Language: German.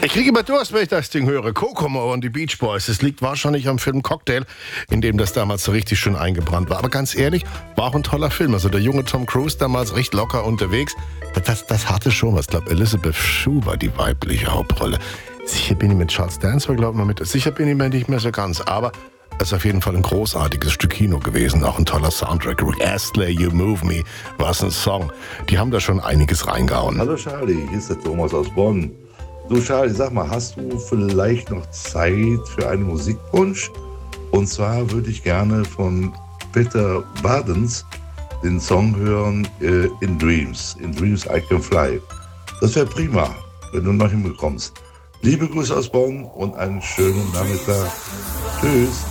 Ich kriege immer Durst, wenn ich das Ding höre. Kokomo und die Beach Boys. Es liegt wahrscheinlich am Film Cocktail, in dem das damals so richtig schön eingebrannt war. Aber ganz ehrlich, war auch ein toller Film. Also der junge Tom Cruise damals recht locker unterwegs. Das hatte schon was. Ich glaube, Elizabeth Shue war die weibliche Hauptrolle. Sicher bin ich mit Charles Dance, glaube ich, mit. Sicher bin ich mir nicht mehr so ganz. Aber es ist auf jeden Fall ein großartiges Stück Kino gewesen. Auch ein toller Soundtrack. Rick Astley, You Move Me, was ein Song. Die haben da schon einiges reingehauen. Hallo Charlie, hier ist der Thomas aus Bonn. Du Charlie, sag mal, hast du vielleicht noch Zeit für einen Musikwunsch? Und zwar würde ich gerne von Peter Badens den Song hören, In Dreams. In Dreams I Can Fly. Das wäre prima, wenn du noch hinbekommst. Liebe Grüße aus Bonn und einen schönen Nachmittag. Tschüss.